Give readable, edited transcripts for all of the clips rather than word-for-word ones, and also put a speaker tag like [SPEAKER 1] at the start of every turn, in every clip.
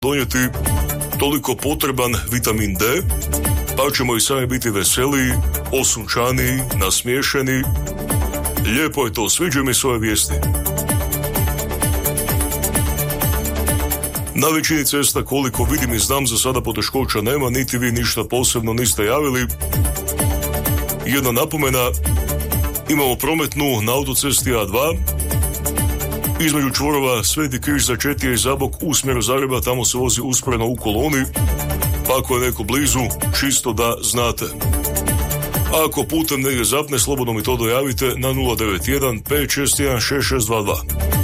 [SPEAKER 1] donijeti toliko potreban vitamin D, pa ćemo i sami biti veseliji, osunčaniji, nasmiješeni. Lijepo je to, sviđaju mi svoje vijesti. Na većini cesta, koliko vidim i znam, za sada poteškoća nema, niti vi ništa posebno niste javili. Jedna napomena, imamo prometnu na autocesti A2, između čvorova Sveti križ za 4 i Zabok u smjeru Zagreba, tamo se vozi usporeno u koloni, pa ako je neko blizu, čisto da znate. Ako putem negdje zapne, slobodno mi to dojavite na 091 561 6622.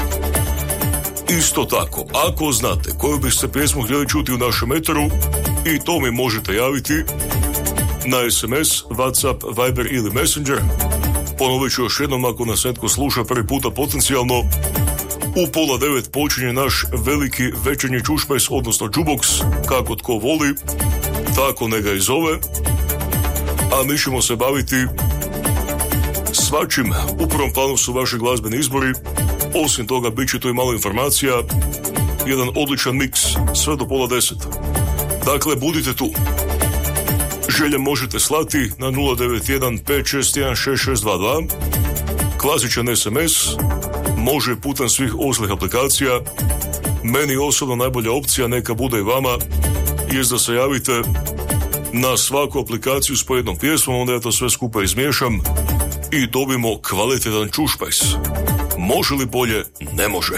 [SPEAKER 1] Isto tako, ako znate koju biste pjesmu htjeli čuti u našem eteru, i to mi možete javiti na SMS, WhatsApp, Viber ili Messenger. Ponovit ću još jednom, ako nas netko sluša prvi puta potencijalno, u 8:30 počinje naš veliki večernji čušpajs, odnosno džuboks, kako tko voli, tako ne ga i zove, a mi ćemo se baviti svačim. U prvom planu su vaši glazbeni izbori, osim toga bit će tu i malo informacija, jedan odličan miks, sve do 9:30. Dakle, budite tu. Želje možete slati na 091 561 6622, klasičan SMS, može putem svih ostalih aplikacija. Meni osobno najbolja opcija, neka bude i vama, jest da se javite na svaku aplikaciju s pojednom pjesmom, onda ja to sve skupa izmiješam i dobimo kvalitetan čušpajs. Može li bolje? Ne može.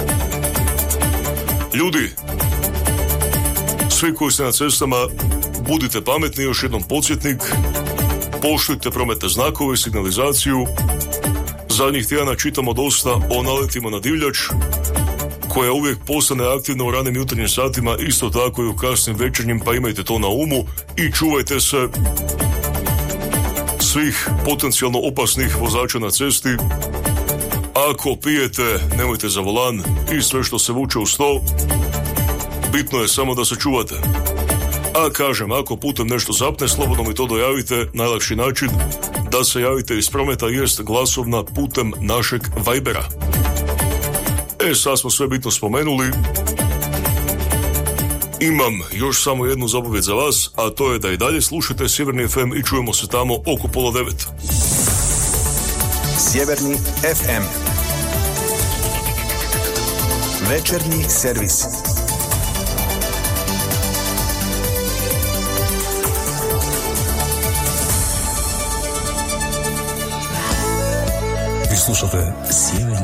[SPEAKER 1] Ljudi, svi koji ste na cestama, budite pametni, još jednom podsjetnik, poštujte prometne znakove i signalizaciju. Zadnjih tjedana čitamo dosta o naletima na divljač, koja uvijek postane aktivna u ranim jutarnjim satima, isto tako i u kasnim večernjim, pa imajte to na umu i čuvajte se svih potencijalno opasnih vozača na cesti. Ako pijete, nemojte za volan i sve što se vuče uz to. Bitno je samo da se čuvate. A kažem, ako putem nešto zapne, slobodno mi to dojavite. Najlakši način da se javite iz prometa jest glasovna putem našeg Vibera. Sad smo sve bitno spomenuli. Imam još samo jednu zapovijed za vas, a to je da i dalje slušate Sjeverni FM i čujemo se tamo oko 8:30.
[SPEAKER 2] Sjeverni FM. Večernji servis. Vi slušate Sjeverni